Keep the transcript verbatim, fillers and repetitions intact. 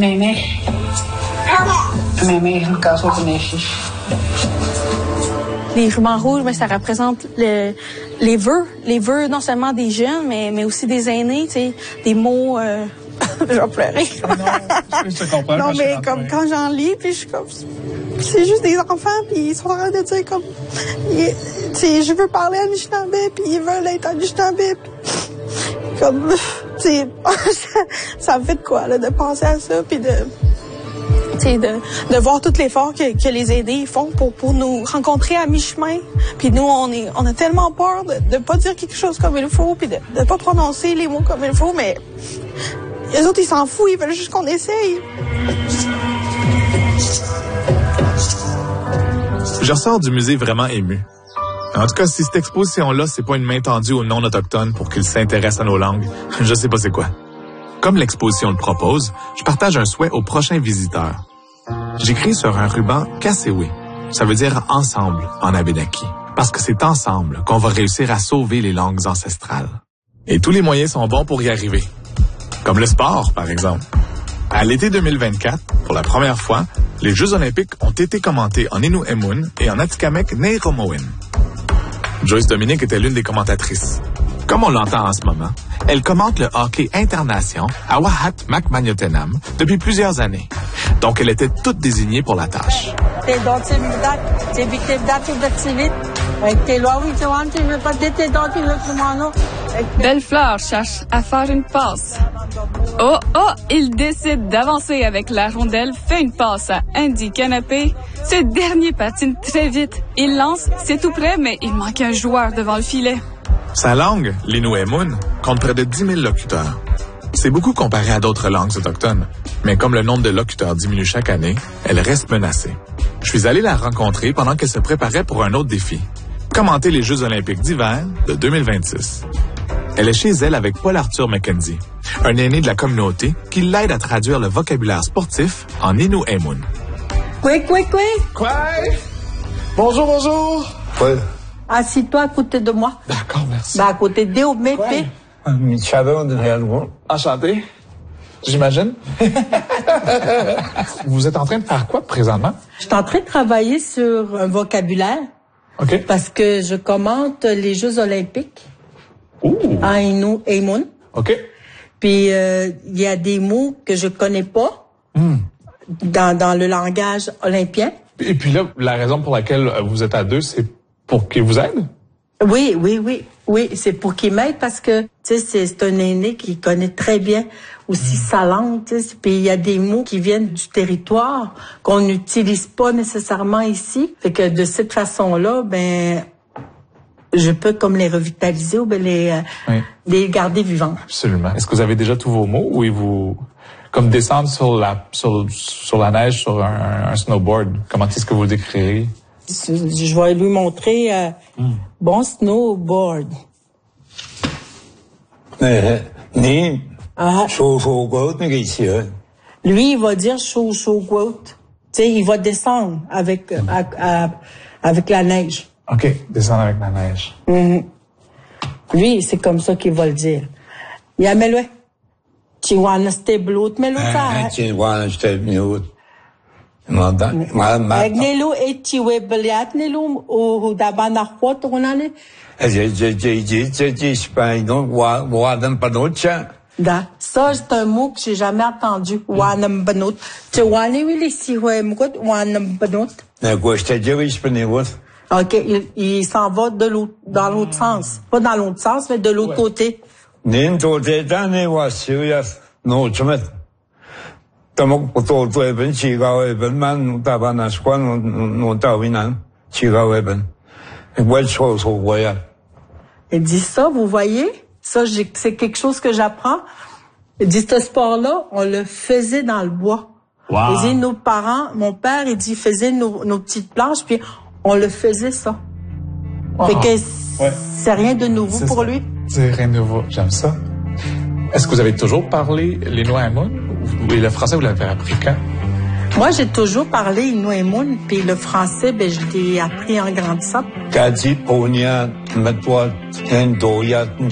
Meme. Meme, caso de neige. Les rubans rouges, ben, ça représente le, les vœux. Les vœux non seulement des jeunes, mais, mais aussi des aînés, tu sais, des mots... Euh... je vais pleurer. Non, je te comprends. Non, mais comme quand j'en lis, puis je suis comme... C'est juste des enfants, puis ils sont en train de dire comme... Tu sais, je veux parler à Anishinaabe, puis ils veulent être Anishinaabe, puis... Comme... Tu sais, ça me fait de quoi, là, de penser à ça, puis de... De, de voir tout l'effort que, que les aînés font pour, pour nous rencontrer à mi-chemin. Puis nous, on est, on a tellement peur de ne pas dire quelque chose comme il faut, puis de ne pas prononcer les mots comme il faut, mais les autres, ils s'en foutent, ils veulent juste qu'on essaye. Je ressors du musée vraiment ému. En tout cas, si cette exposition-là, c'est pas une main tendue aux non-autochtones pour qu'ils s'intéressent à nos langues, je sais pas c'est quoi. Comme l'exposition le propose, je partage un souhait aux prochains visiteurs. J'écris sur un ruban « Kassewe ». Ça veut dire « ensemble » en abénaki. Parce que c'est ensemble qu'on va réussir à sauver les langues ancestrales. Et tous les moyens sont bons pour y arriver. Comme le sport, par exemple. À l'été deux mille vingt-quatre, pour la première fois, les Jeux olympiques ont été commentés en Innu Emun et en Atikamekw Nehiyawin. Joyce Dominique était l'une des commentatrices. Comme on l'entend en ce moment, elle commente le hockey international à Wahat Makmanyotenam depuis plusieurs années. Donc, elle était toute désignée pour la tâche. Bellefleur cherche à faire une passe. Oh, oh, il décide d'avancer avec la rondelle, fait une passe à Andy Canapé. Ce dernier patine très vite. Il lance, c'est tout près, mais il manque un joueur devant le filet. Sa langue, l'Innu Emun, compte près de dix mille locuteurs. C'est beaucoup comparé à d'autres langues autochtones, mais comme le nombre de locuteurs diminue chaque année, elle reste menacée. Je suis allé la rencontrer pendant qu'elle se préparait pour un autre défi, commenter les Jeux olympiques d'hiver de deux mille vingt-six. Elle est chez elle avec Paul Arthur McKenzie, un aîné de la communauté qui l'aide à traduire le vocabulaire sportif en Innu Emun. Quoi, quoi, quoi? Quoi? Bonjour, bonjour! Ouais. Assis-toi à côté de moi. D'accord, merci. Ben, à côté de Mété. Enchanté. J'imagine. Vous êtes en train de faire quoi présentement? Je suis en train de travailler sur un vocabulaire. OK. Parce que je commente les Jeux olympiques. Ouh. En Innu Emun. OK. Puis, il euh, y a des mots que je connais pas mm. dans, dans le langage olympien. Et puis là, la raison pour laquelle vous êtes à deux, c'est pour qu'il vous aide? Oui, oui, oui. Oui, c'est pour qu'il m'aide parce que, tu sais, c'est, c'est un aîné qui connaît très bien aussi mmh. sa langue, tu sais. Puis il y a des mots qui viennent du territoire qu'on n'utilise pas nécessairement ici. Fait que de cette façon-là, ben, je peux comme les revitaliser ou ben les, euh, oui. les garder vivants. Absolument. Est-ce que vous avez déjà tous vos mots ou vous... Comme descendre sur la, sur, sur la neige sur un, un snowboard, comment est-ce que vous le décririez? Je vais lui montrer euh, mm. bon snowboard. Ni ah. Lui, il va dire chaud chaud goat. Tu sais, il va descendre avec mm. à, à, avec la neige. OK, descendre avec la neige. Mm-hmm. Lui, c'est comme ça qu'il va le dire. Yamelo. Tu wanna stay bloat melo ça. Tu wanna stay bloat. Agnelo et tiwe beliat nelo o dabana khot onane. Je je je je je je donc wa wadam panocha. Da, ça c'est un mot que j'ai jamais entendu. Wanam banot. Tu wani wili si ouais mkot wanam banot. Na quoi je te dis oui je peux ne voir. OK, il, il s'en va de l'autre dans l'autre sens. Pas dans l'autre sens mais de l'autre ouais. côté. Nin to te tane wa serious no chemet. Tamok poto to eben chiga eben man tabana squan no tawinan chiga eben. Et what chose au voyage. Il dit ça, vous voyez? Ça, j'ai, c'est quelque chose que j'apprends. Il dit, ce sport-là, on le faisait dans le bois. Wow. Il dit, nos parents, mon père, il dit, faisait nos, nos petites planches, puis on le faisait ça. Wow. Fait que ouais. c'est rien de nouveau c'est pour ça. lui. C'est rien de nouveau, j'aime ça. Est-ce que vous avez toujours parlé l'Innu Emun? Et le français, vous l'avez appris quand? Moi, j'ai toujours parlé Innu Emun, puis le français, ben, je l'ai appris en grandissant. Kadi, Ponia, Matwa, Tendoya,